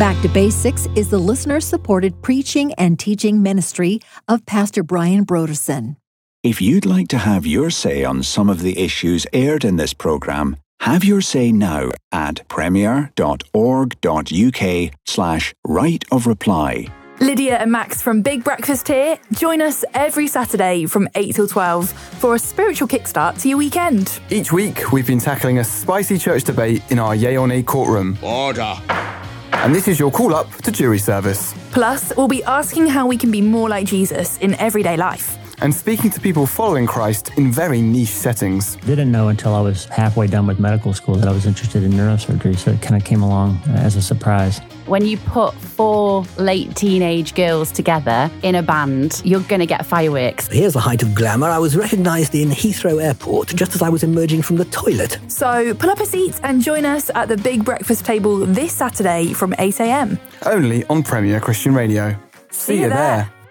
Back to Basics is the listener-supported preaching and teaching ministry of Pastor Brian Broderson. If you'd like to have your say on some of the issues aired in this programme, have your say now at premier.org.uk/right of reply. Lydia and Max from Big Breakfast here. Join us every Saturday from 8 till 12 for a spiritual kickstart to your weekend. Each week, we've been tackling a spicy church debate in our Yay or Nay courtroom. Order. And this is your call-up to jury service. Plus, we'll be asking how we can be more like Jesus in everyday life. And speaking to people following Christ in very niche settings. Didn't know until I was halfway done with medical school that I was interested in neurosurgery, so it kind of came along as a surprise. When you put 4 late teenage girls together in a band, you're going to get fireworks. Here's the height of glamour. I was recognised in Heathrow Airport just as I was emerging from the toilet. So pull up a seat and join us at the Big Breakfast table this Saturday from 8 a.m. Only on Premier Christian Radio. See you there.